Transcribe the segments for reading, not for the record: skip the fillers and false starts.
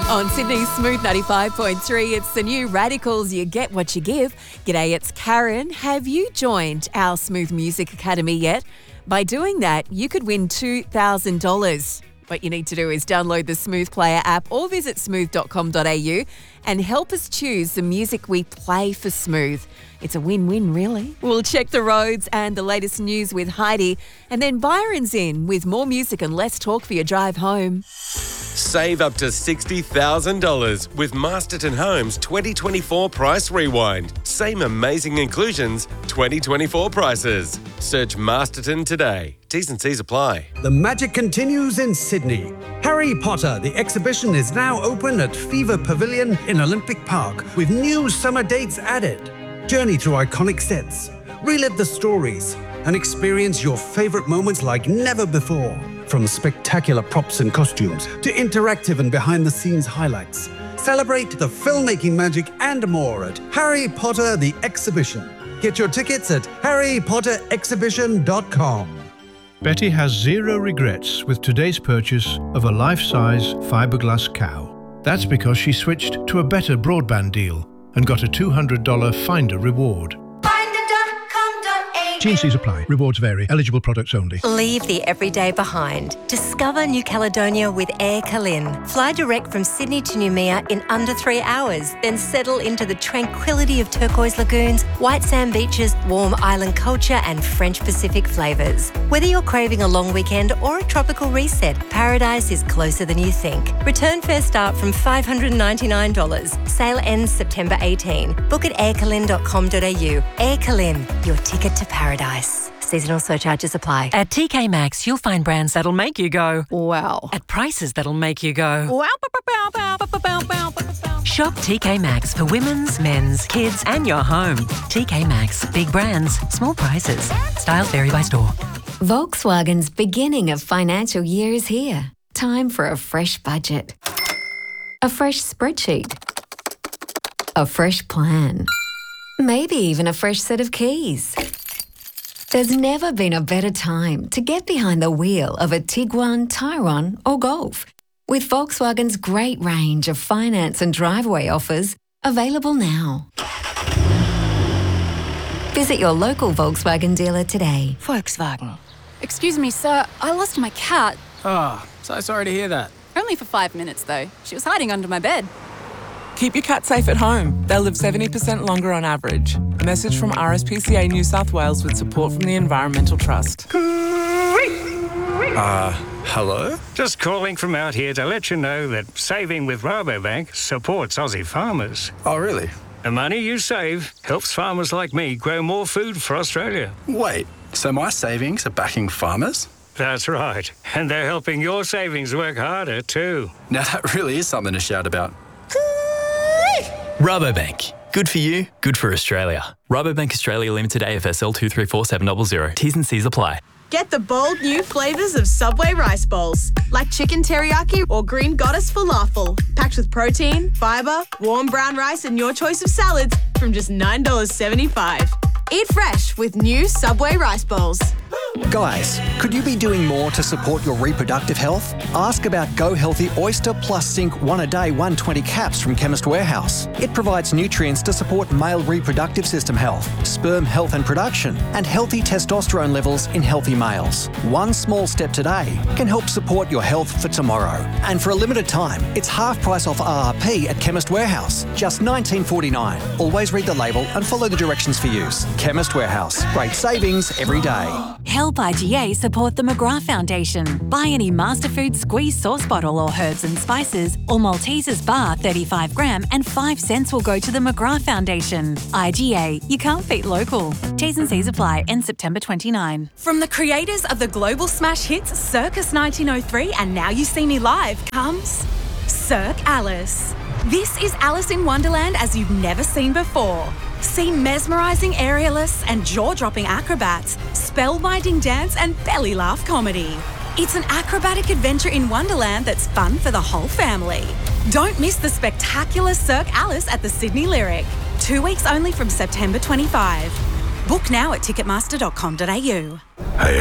On Sydney's Smooth 95.3, it's the new Radicals, You Get What You Give. G'day, it's Karen. Have you joined our Smooth Music Academy yet? By doing that, you could win $2,000. What you need to do is download the Smooth Player app or visit smooth.com.au and help us choose the music we play for Smooth. It's a win-win, really. We'll check the roads and the latest news with Heidi, and then Byron's in with more music and less talk for your drive home. Save up to $60,000 with Masterton Homes 2024 Price Rewind. Same amazing inclusions, 2024 prices. Search Masterton today. T's and C's apply. The magic continues in Sydney. Harry Potter, the exhibition, is now open at Fever Pavilion in Olympic Park with new summer dates added. Journey through iconic sets, relive the stories, and experience your favourite moments like never before. From spectacular props and costumes to interactive and behind-the-scenes highlights. Celebrate the filmmaking magic and more at Harry Potter the Exhibition. Get your tickets at harrypotterexhibition.com. Betty has zero regrets with today's purchase of a life-size fiberglass cow. That's because she switched to a better broadband deal and got a $200 Finder reward. T&Cs apply. Rewards vary. Eligible products only. Leave the everyday behind. Discover New Caledonia with Air Calin. Fly direct from Sydney to Noumea in under 3 hours, then settle into the tranquility of turquoise lagoons, white sand beaches, warm island culture and French Pacific flavours. Whether you're craving a long weekend or a tropical reset, paradise is closer than you think. Return fare start from $599. Sale ends September 18. Book at aircalin.com.au. Air Calin, your ticket to paradise. Seasonal surcharges apply. At TK Maxx, you'll find brands that'll make you go, Wow. at prices that'll make you go, Wow. Shop TK Maxx for women's, men's, kids and your home. TK Maxx. Big brands, small prices. Styles vary by store. Volkswagen's beginning of financial year is here. Time for a fresh budget. A fresh spreadsheet. A fresh plan. Maybe even a fresh set of keys. There's never been a better time to get behind the wheel of a Tiguan, Tyrone or Golf. With Volkswagen's great range of finance and driveway offers available now. Visit your local Volkswagen dealer today. Volkswagen. Excuse me, sir. I lost my cat. Oh, so sorry to hear that. Only for 5 minutes, though. She was hiding under my bed. Keep your cat safe at home. They'll live 70% longer on average. A message from RSPCA New South Wales with support from the Environmental Trust. Hello? Just calling from out here to let you know that saving with Rabobank supports Aussie farmers. Oh, really? The money you save helps farmers like me grow more food for Australia. Wait, so my savings are backing farmers? That's right. And they're helping your savings work harder too. Now that really is something to shout about. Rabobank. Good for you, good for Australia. Rabobank Australia Limited AFSL 234700. T's and C's apply. Get the bold new flavours of Subway rice bowls, like chicken teriyaki or green goddess falafel, packed with protein, fibre, warm brown rice and your choice of salads from just $9.75. Eat fresh with new Subway rice bowls. Guys, could you be doing more to support your reproductive health? Ask about Go Healthy Oyster Plus Zinc 1 a day 120 caps from Chemist Warehouse. It provides nutrients to support male reproductive system health, sperm health and production, and healthy testosterone levels in healthy males. One small step today can help support your health for tomorrow. And for a limited time, it's half price off RRP at Chemist Warehouse, just $19.49. Always read the label and follow the directions for use. Chemist Warehouse. Great savings every day. Help IGA support the McGrath Foundation. Buy any Masterfood squeeze sauce bottle or herbs and spices or Maltesers bar 35 gram and 5 cents will go to the McGrath Foundation. IGA, you can't beat local. T's and C's apply. End September 29. From the creators of the global smash hits Circus 1903 and Now You See Me Live comes Cirque Alice. This is Alice in Wonderland as you've never seen before. See mesmerising aerialists and jaw-dropping acrobats, spellbinding dance and belly laugh comedy. It's an acrobatic adventure in Wonderland that's fun for the whole family. Don't miss the spectacular Cirque Alice at the Sydney Lyric. 2 weeks only from September 25. Book now at ticketmaster.com.au. Hey, Eric.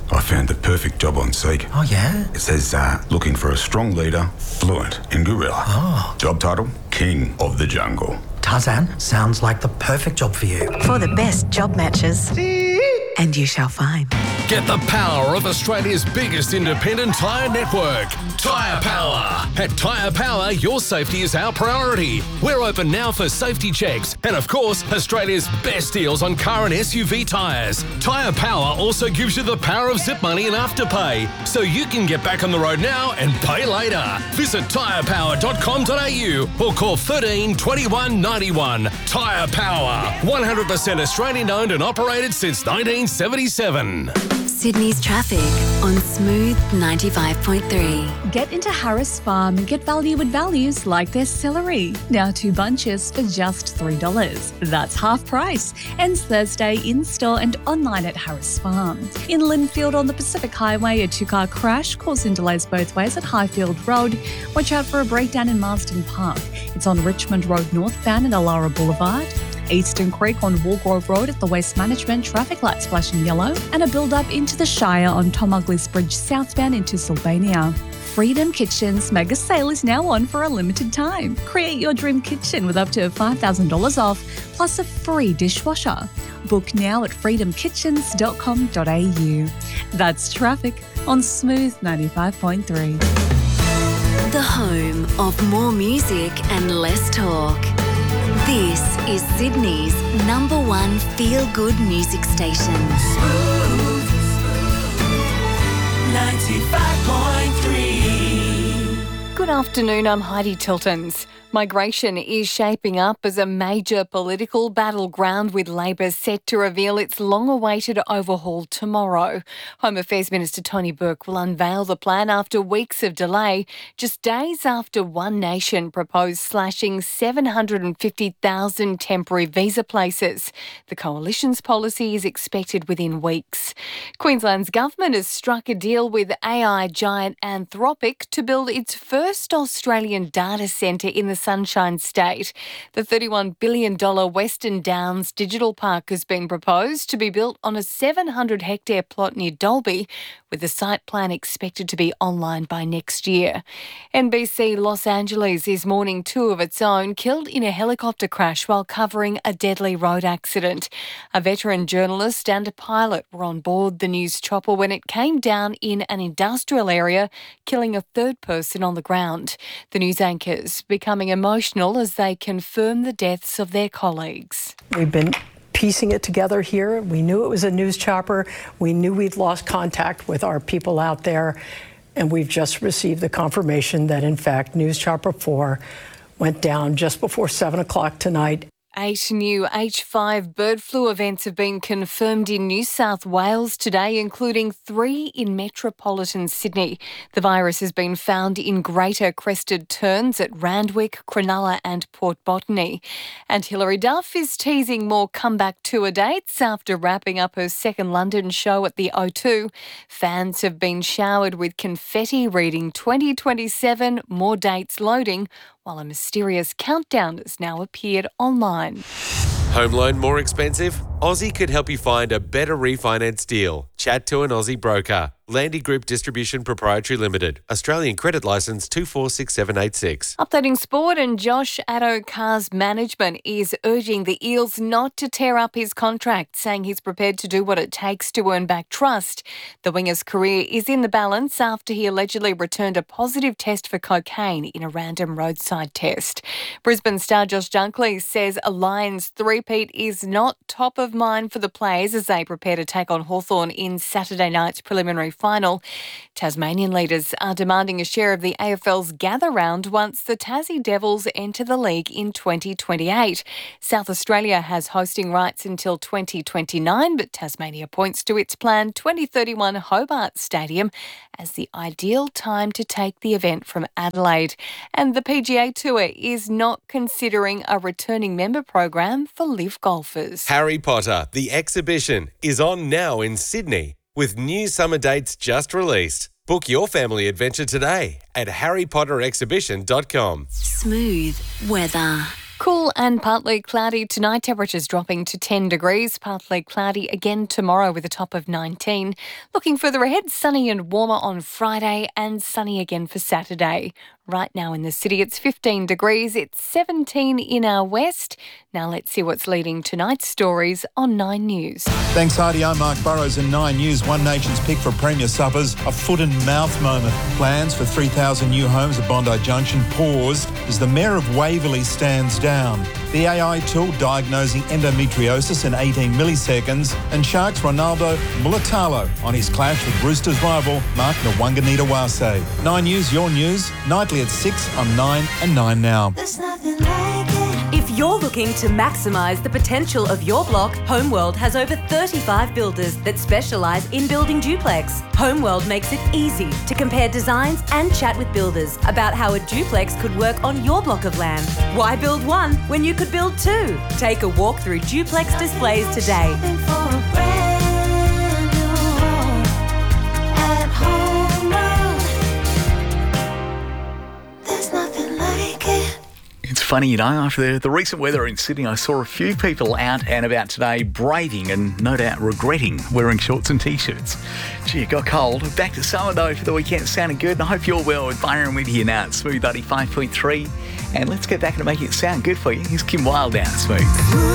I found the perfect job on Seek. Oh, yeah? It says, looking for a strong leader, fluent in gorilla. Oh. Job title, King of the Jungle. Tarzan, sounds like the perfect job for you. For the best job matches. And you shall find. Get the power of Australia's biggest independent tyre network, Tyre Power. At Tyre Power, your safety is our priority. We're open now for safety checks and, of course, Australia's best deals on car and SUV tyres. Tyre Power also gives you the power of zip money and afterpay, so you can get back on the road now and pay later. Visit tyrepower.com.au or call 13 21 91. Tyre Power, 100% Australian owned and operated since 1977. Sydney's traffic on Smooth 95.3. Get into Harris Farm and get value with values like their celery. Now 2 bunches for just $3. That's half price. Ends Thursday in-store and online at Harris Farm. In Linfield on the Pacific Highway, a 2-car crash causing delays both ways at Highfield Road. Watch out for a breakdown in Marsden Park. It's on Richmond Road northbound and Alara Boulevard. Eastern Creek on Woolgrove Road at the Waste Management, traffic lights flashing yellow, and a build-up into the Shire on Tom Ugley's Bridge southbound into Sylvania. Freedom Kitchen's mega sale is now on for a limited time. Create your dream kitchen with up to $5,000 off, plus a free dishwasher. Book now at freedomkitchens.com.au. That's traffic on Smooth 95.3. The home of more music and less talk. This is Sydney's #1 feel-good music station. Smooth 95.3. Good afternoon, I'm Heidi Tiltons. Migration is shaping up as a major political battleground, with Labor set to reveal its long-awaited overhaul tomorrow. Home Affairs Minister Tony Burke will unveil the plan after weeks of delay, just days after One Nation proposed slashing 750,000 temporary visa places. The Coalition's policy is expected within weeks. Queensland's government has struck a deal with AI giant Anthropic to build its first Australian data centre in the Sunshine State. The $31 billion Western Downs Digital Park has been proposed to be built on a 700-hectare plot near Dalby, with the site plan expected to be online by next year. NBC Los Angeles is mourning 2 of its own killed in a helicopter crash while covering a deadly road accident. A veteran journalist and a pilot were on board the news chopper when it came down in an industrial area, killing a 3rd person on the ground. The news anchors becoming emotional as they confirm the deaths of their colleagues. We've been piecing it together here. We knew it was a news chopper. We knew we'd lost contact with our people out there. And we've just received the confirmation that, in fact, News Chopper 4 went down just before 7 o'clock tonight. 8 new H5 bird flu events have been confirmed in New South Wales today, including 3 in metropolitan Sydney. The virus has been found in Greater Crested Terns at Randwick, Cronulla and Port Botany. And Hilary Duff is teasing more comeback tour dates after wrapping up her second London show at the O2. Fans have been showered with confetti reading 2027, more dates loading, while a mysterious countdown has now appeared online. Home loan more expensive? Aussie could help you find a better refinance deal. Chat to an Aussie broker. Landy Group Distribution Proprietary Limited. Australian credit licence 246786. Updating sport, and Josh Addo-Carr's management is urging the Eels not to tear up his contract, saying he's prepared to do what it takes to earn back trust. The winger's career is in the balance after he allegedly returned a positive test for cocaine in a random roadside test. Brisbane star Josh Dunkley says a Lions three-peat is not top of mind for the players as they prepare to take on Hawthorn in Saturday night's preliminary final. Tasmanian leaders are demanding a share of the AFL's gather round once the Tassie Devils enter the league in 2028. South Australia has hosting rights until 2029, but Tasmania points to its planned 2031 Hobart Stadium as the ideal time to take the event from Adelaide. And the PGA Tour is not considering a returning member program for LIV golfers. Harry Potter, the exhibition, is on now in Sydney, with new summer dates just released. Book your family adventure today at harrypotterexhibition.com. Smooth weather. Cool and partly cloudy tonight. Temperatures dropping to 10 degrees. Partly cloudy again tomorrow with a top of 19. Looking further ahead, sunny and warmer on Friday and sunny again for Saturday. Right now in the city, it's 15 degrees. It's 17 in our west. Now let's see what's leading tonight's stories on 9 News. Thanks, Heidi. I'm Mark Burrows in 9 News. One Nation's pick for Premier Suppers, a foot and mouth moment. Plans for 3,000 new homes at Bondi Junction paused as the Mayor of Waverley stands down. The AI tool diagnosing endometriosis in 18 milliseconds, and Sharks Ronaldo Mulatalo on his clash with Roosters rival Mark Nwanganita-Wase. 9 News, your news, nightly at 6 on 9 and 9 Now. If you're looking to maximise the potential of your block, Homeworld has over 35 builders that specialise in building duplex. Homeworld makes it easy to compare designs and chat with builders about how a duplex could work on your block of land. Why build one when you could build two? Take a walk through duplex displays today. It's funny, you know, after the recent weather in Sydney, I saw a few people out and about today braving and no doubt regretting wearing shorts and T-shirts. Gee, it got cold. Back to summer though for the weekend. Sounded good, and I hope you're well with Byron with you now at Smooth 95.3. And let's get back and make it sound good for you. Here's Kim Wilde down at Smooth.